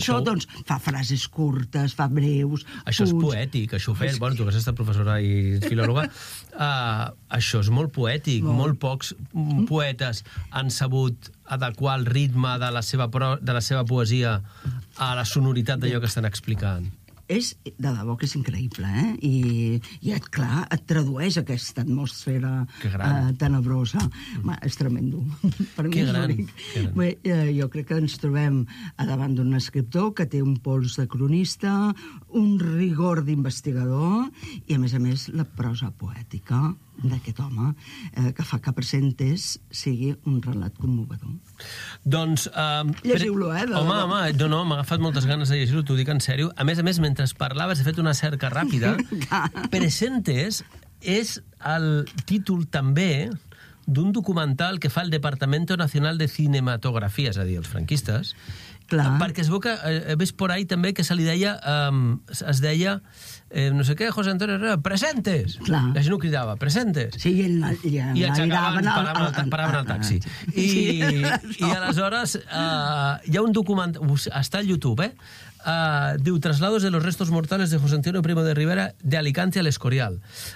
Això, doncs, fa frases curtes, fa breus... Això és poètic, això ho feia... Bueno, tu que has estat professora i filòloga, això és molt poètic. Molt pocs poetes han sabut adequar el ritme de la seva poesia a la sonoritat d'allò que estan explicant. És, de debò que és increïble, I, clar, et tradueix aquesta atmosfera tenebrosa. És tremendo. Per mi és únic. Bé, jo crec que ens trobem davant d'un escriptor que té un pols de cronista, un rigor d'investigador i, a més, la prosa poètica d'aquest home que fa que Presentes sigui un relat commovedor. Doncs... Llegiu-lo, Home, no, m'ha agafat moltes ganes de llegir-ho, t'ho dic en sèrio. A més, mentre parlaves, he fet una cerca ràpida. Presentes és el títol també d'un documental que fa el Departamento Nacional de Cinematografía, és a dir, els franquistes, perquè es veu que he vist por ahí també que es deia no sé què, José Antonio Herrera, presentes! La gent ho cridava, presentes! Sí, i aixecaven, paraven el taxi. I aleshores hi ha un documental, està al YouTube, diu Traslados de los restos mortales de José Antonio Primo de Rivera de Alicante al Escorial.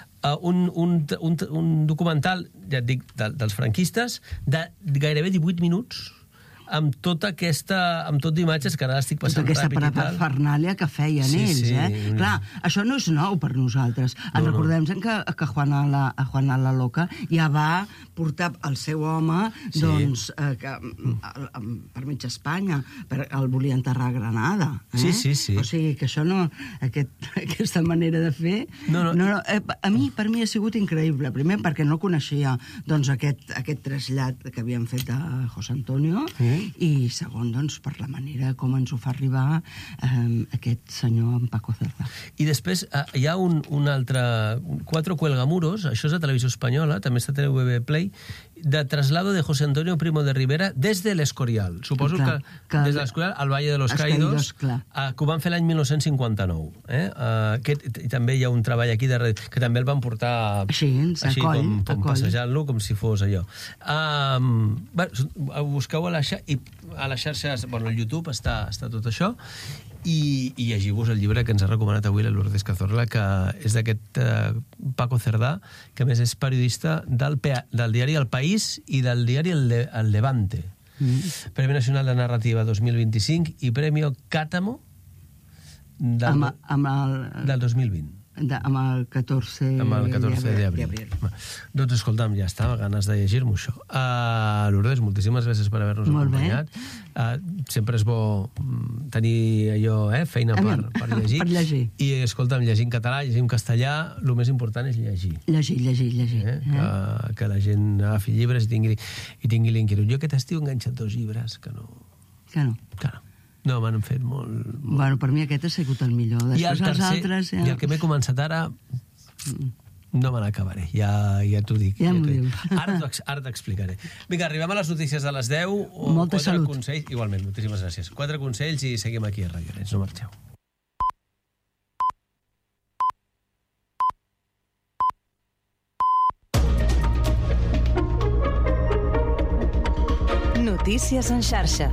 Un documental, ja et dic, dels franquistes, de gairebé 18 minuts, amb tot d'imatges que ara estic passant ràpid i tal. Aquesta parafernàlia que feien ells, Clar, això no és nou per nosaltres. Recordem que Juana la Loca ja va portar el seu home per mig Espanya, el volia enterrar a Granada. Sí. O sigui, que això no... Aquesta manera de fer... Per mi ha sigut increïble. Primer, perquè no coneixia aquest trasllat que havien fet a José Antonio, i segon, doncs, per la manera com ens ho fa arribar aquest senyor en Paco Cerdà. I després hi ha un altre, Cuatro Cuelgamuros, això és de Televisió Espanyola, també està a TVB Play, de traslado de José Antonio Primo de Rivera des de l'Escorial. Suposo que des de l'Escorial al Valle de los Caídos, que ho van fer l'any 1959. I també hi ha un treball aquí que també el van portar així com passejant-lo, com si fos allò. Busqueu a les xarxes, bueno, al YouTube està tot això, i llegiu-vos el llibre que ens ha recomanat avui la Lourdes Cazorla, que és d'aquest Paco Cerdà, que a més és periodista del diari El País i del diari El Levante. Premi Nacional de Narrativa 2025 i Premi Càtamo del 2020. Amb el 14 d'abril. Doncs escolta'm, ja està, ganes de llegir-m'ho això. Lourdes, moltíssimes gràcies per haver-nos acompanyat. Sempre és bo tenir allò, feina per llegir. I escolta'm, llegir en català, llegir en castellà, el més important és llegir. Llegir. Que la gent agafi llibres i tingui l'inquietud. Jo aquest estiu he enganxat 2 llibres que no. No, m'han fet molt... Bueno, per mi aquest ha sigut el millor. Després els altres... I el que m'he començat ara no me l'acabaré, ja t'ho dic. Ja m'ho dius. Ara t'explicaré. Vinga, arribem a les notícies de les 10. Molta salut. Igualment, moltíssimes gràcies. 4 consells i seguim aquí a Ràdio Arenys. No marxeu. Notícies en xarxa.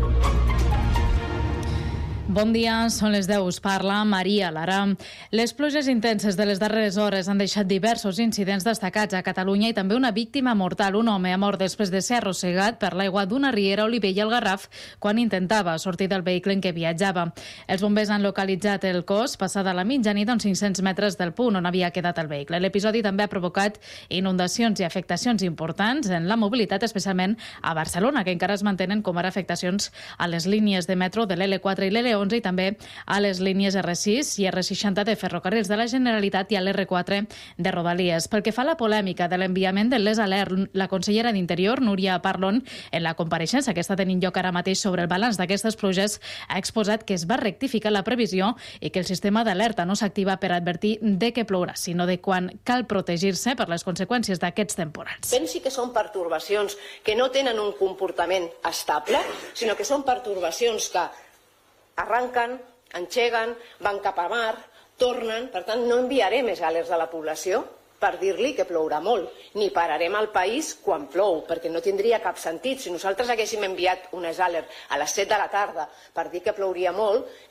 Bon dia, són les 10. Us parla Maria Lara. Les pluges intenses de les darreres hores han deixat diversos incidents destacats a Catalunya i també una víctima mortal. Un home ha mort després de ser arrossegat per l'aigua d'una riera a Olivella al Garraf quan intentava sortir del vehicle en què viatjava. Els bombers han localitzat el cos passada la mitjanit a uns 500 metres del punt on havia quedat el vehicle. L'episodi també ha provocat inundacions i afectacions importants en la mobilitat, especialment a Barcelona, que encara es mantenen com ara afectacions a les línies de metro de l'L4 i l'L11 i també a les línies R6 i R60 de Ferrocarrils de la Generalitat i a l'R4 de Rodalies. Pel que fa a la polèmica de l'enviament de les alert, la consellera d'Interior, Núria Parlon, en la compareixença que està tenint lloc ara mateix sobre el balanç d'aquestes pluges, ha exposat que es va rectificar la previsió i que el sistema d'alerta no s'activa per advertir de què plourà, sinó de quan cal protegir-se per les conseqüències d'aquests temporals. Pensi que són pertorbacions que no tenen un comportament estable, sinó que són pertorbacions que arranquen, engeguen, van cap a mar, tornen. Per tant, no enviaré més alerts a la població per dir-li que plourà molt, ni pararem el país quan plou, perquè no tindria cap sentit. Si nosaltres haguéssim enviat unes alert a les 7 de la tarda per dir que plouria molt,